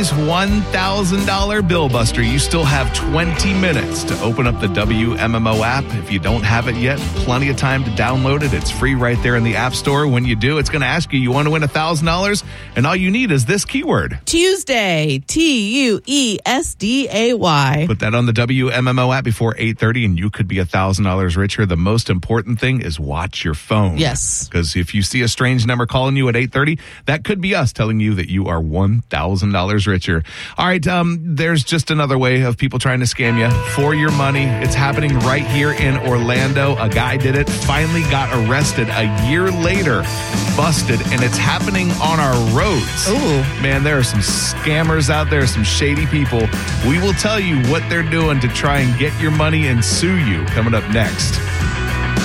$1,000 Bill Buster. You still have 20 minutes to open up the WMMO app. If you don't have it yet, plenty of time to download it. It's free right there in the App Store. When you do, it's going to ask you want to win $1,000? And all you need is this keyword. Tuesday, Tuesday. Put that on the WMMO app before 8:30 and you could be $1,000 richer. The most important thing is watch your phone. Yes. Because if you see a strange number calling you at 8:30, that could be us telling you that you are $1,000 richer. All right, there's just another way of people trying to scam you for your money. It's happening right here in Orlando. A guy did it, finally got arrested a year later, busted, and it's happening on our roads. Ooh. Man, there are some scammers out there, some shady people. We will tell you what they're doing to try and get your money and sue you coming up next.